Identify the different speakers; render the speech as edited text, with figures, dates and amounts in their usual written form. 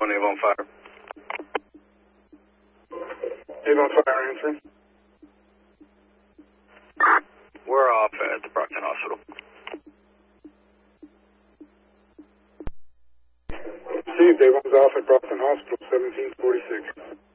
Speaker 1: 1 Avon Fire.
Speaker 2: Avon Fire answering.
Speaker 1: We're off at the Brockton Hospital.
Speaker 2: Steve, Avon's off at Brockton Hospital, 1746.